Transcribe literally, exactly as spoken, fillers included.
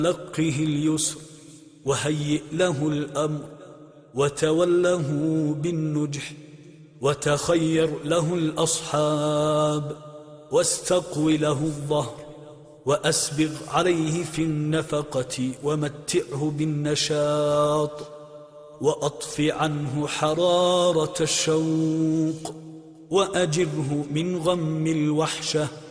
لقه اليسر وهيئ له الأمر وتوله بالنجح وتخير له الأصحاب واستقو له الظهر وأسبغ عليه في النفقة ومتعه بالنشاط وأطف عنه حرارة الشوق وأجره من غم الوحشة